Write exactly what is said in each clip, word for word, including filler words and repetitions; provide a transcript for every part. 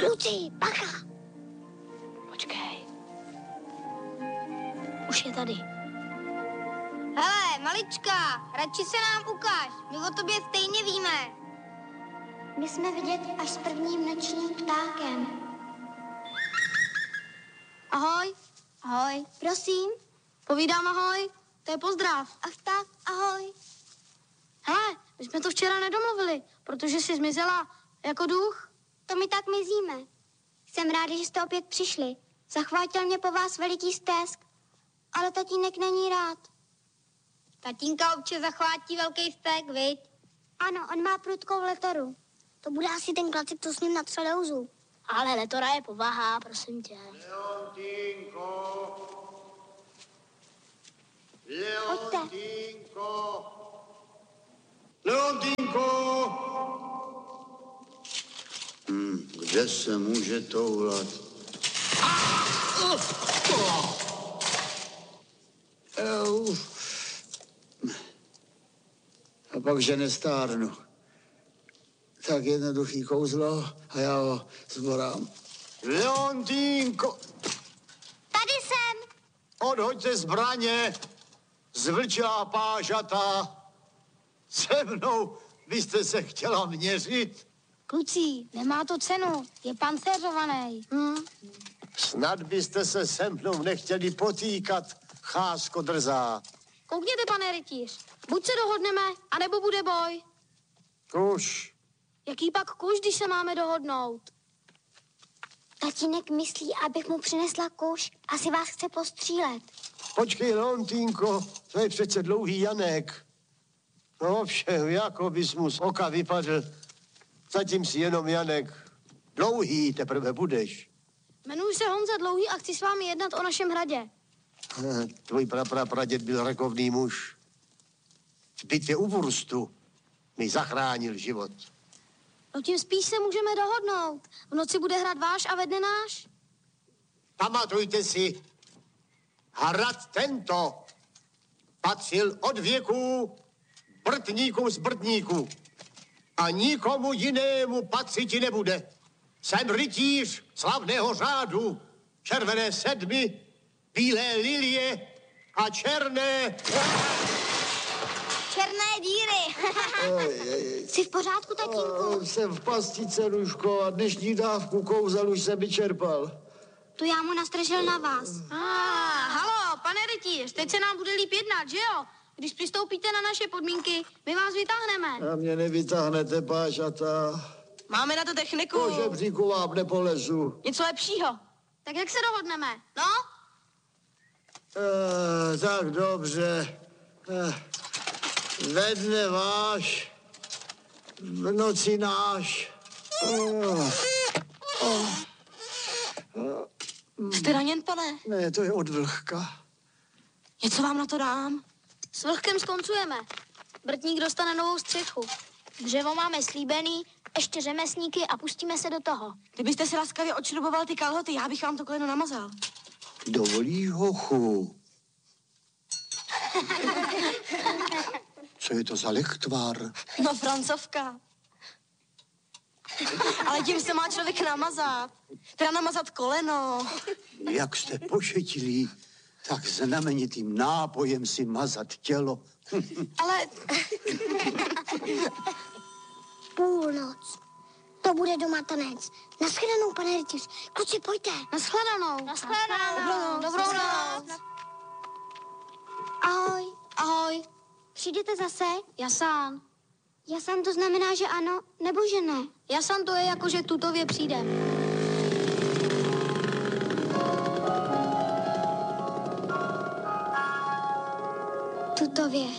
Kluci, bacha! Počkej. Už je tady. Hele, malička, radši se nám ukáž. My o tobě stejně víme. My jsme vidět až s prvním nočním ptákem. Ahoj. Ahoj. Prosím. Povídám ahoj. To je pozdrav. A vták, ahoj. Hele, my jsme to včera nedomluvili, protože jsi zmizela jako duch. To my tak mizíme. Jsem ráda, že jste opět přišli. Zachvátil mě po vás veliký stesk, ale tatínek není rád. Tatínka občas zachvátí velký stek, viď? Ano, on má prudkou letoru. To bude asi ten klacek, co s ním natřel douzu. Ale letora je povaha, prosím tě. Leontínko! Leontínko! Leontínko! Hmm, kde se může toulat? A pak, že nestárnu. Tak jednoduchý kouzlo a já ho zborám. Leontínko! Tady jsem! Odhoďte zbraně, zvlčilá pážata. Se mnou byste se chtěla měřit? Kluci, nemá to cenu, je pancéřovaný. Hm. Snad byste se se mnou nechtěli potýkat, chásko drzá. Koukněte, pane rytíř, buď se dohodneme, anebo bude boj. Kuš. Jaký pak kuš, když se máme dohodnout? Tatínek myslí, abych mu přinesla kouš. Asi vás chce postřílet. Počkej, Leontínko, to je přece dlouhý Janek. No všem, jako bys mu z oka vypadl. Zatím si jenom Janek. Dlouhý teprve budeš. Jmenuji se Honza Dlouhý a chci s vámi jednat o našem hradě. Tvůj praprapraděd byl rakovný muž. V bitvě u Wurstu mi zachránil život. No tím spíš se můžeme dohodnout. V noci bude hrát váš a ve dne náš. Pamatujte si, hrad tento patřil od věků Brtníkům z Brtníků a nikomu jinému patřiti nebude. Jsem rytíř slavného řádu, červené sedmy, bílé lilie a černé... Černé díry. Jsi v pořádku, tatínku? Jsem v pastice, Ruško, a dnešní dávku kouzel už jsem vyčerpal. Tu já mu nastražil na vás. Ah, halo, pane rytíř, teď se nám bude líp jednat, že jo? Když přistoupíte na naše podmínky, my vás vytáhneme. A mě nevytáhnete, pážata. Máme na to techniku. Po žebříku vám nepolezu. Něco lepšího. Tak jak se dohodneme, no? Uh, tak dobře. Uh, ve dne váš, v noci náš. Uh, uh, uh, Jste raněn, pane? ne, to je od vlhka. Něco vám na to dám? S vlhkem skoncujeme. Brtník dostane novou střechu. Dřevo máme slíbený, ještě řemesníky a pustíme se do toho. Kdybyste si laskavě odšruboval ty kalhoty, já bych vám to koleno namazal. Dovolíš, hochu? Co je to za lechtvar? No, francovka. Ale tím se má člověk namazat. Teda namazat koleno. Jak jste pošetilí, tak znamenitým nápojem si mazat tělo. Ale... Půlnoc. To bude doma tanec. Naschledanou, pane rytíř. Kluci, pojďte. Naschledanou. Naschledanou. Dobrou noc. Ahoj. Ahoj. Přijdete zase? Jasán. Jasán to znamená, že ano, nebo že ne? Jasán to je jako, že tutově přijde. Tutově.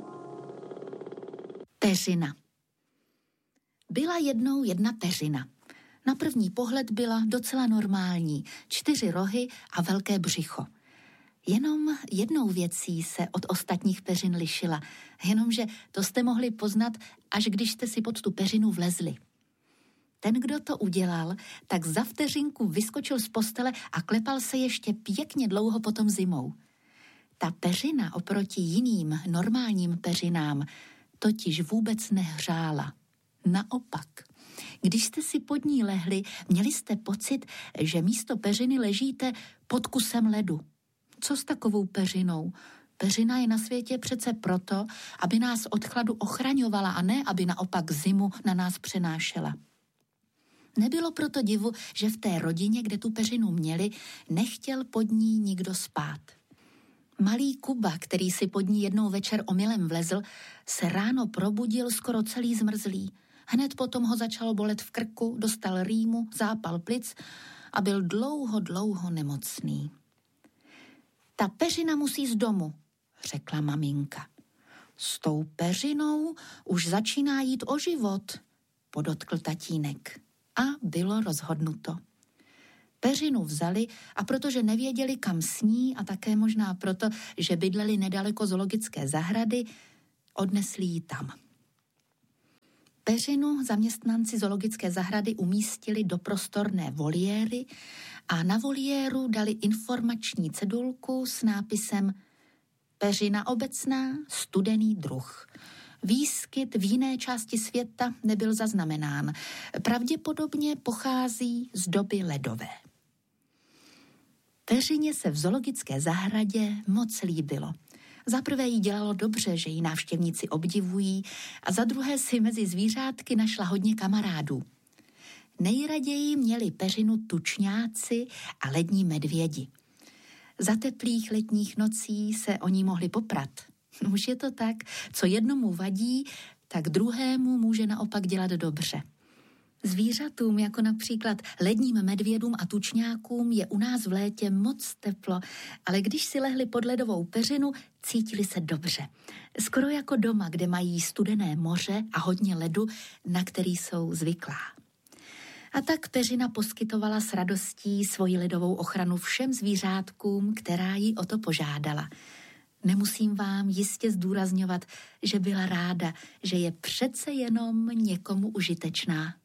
Teřina. Byla jednou jedna teřina. Na první pohled byla docela normální. Čtyři rohy a velké břicho. Jenom jednou věcí se od ostatních peřin lišila. Jenomže to jste mohli poznat, až když jste si pod tu peřinu vlezli. Ten, kdo to udělal, tak za vteřinku vyskočil z postele a klepal se ještě pěkně dlouho potom zimou. Ta peřina oproti jiným normálním peřinám totiž vůbec nehřála. Naopak. Když jste si pod ní lehli, měli jste pocit, že místo peřiny ležíte pod kusem ledu. Co s takovou peřinou? Peřina je na světě přece proto, aby nás od chladu ochraňovala a ne, aby naopak zimu na nás přenášela. Nebylo proto divu, že v té rodině, kde tu peřinu měli, nechtěl pod ní nikdo spát. Malý Kuba, který si pod ní jednou večer omylem vlezl, se ráno probudil skoro celý zmrzlý. Hned potom ho začalo bolet v krku, dostal rýmu, zápal plic a byl dlouho, dlouho nemocný. Ta peřina musí z domu, řekla maminka. S tou peřinou už začíná jít o život, podotkl tatínek. A bylo rozhodnuto. Peřinu vzali a protože nevěděli, kam sní a také možná proto, že bydleli nedaleko zoologické zahrady, odnesli ji tam. Peřinu zaměstnanci zoologické zahrady umístili do prostorné voliéry a na voliéru dali informační cedulku s nápisem Peřina obecná, studený druh. Výskyt v jiné části světa nebyl zaznamenán. Pravděpodobně pochází z doby ledové. Peřině se v zoologické zahradě moc líbilo. Za prvé jí dělalo dobře, že ji návštěvníci obdivují, a za druhé si mezi zvířátky našla hodně kamarádů. Nejraději měli peřinu tučňáci a lední medvědi. Za teplých letních nocí se o ní mohli poprat. Už je to tak, co jednomu vadí, tak druhému může naopak dělat dobře. Zvířatům, jako například ledním medvědům a tučňákům, je u nás v létě moc teplo, ale když si lehli pod ledovou peřinu, cítili se dobře. Skoro jako doma, kde mají studené moře a hodně ledu, na který jsou zvyklá. A tak peřina poskytovala s radostí svoji ledovou ochranu všem zvířátkům, která ji o to požádala. Nemusím vám jistě zdůrazňovat, že byla ráda, že je přece jenom někomu užitečná.